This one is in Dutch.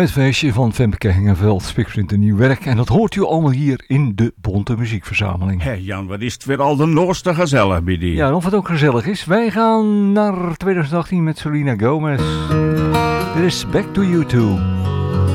Het feestje van Femke Hengenveld, Spiksplinter nieuw werk. En dat hoort u allemaal hier in de Bonte Muziekverzameling. Hé Jan, wat is het weer al de nooste gezellig bij die. Ja, en of het ook gezellig is. Wij gaan naar 2018 met Selena Gomez. Dit is Back to You Too.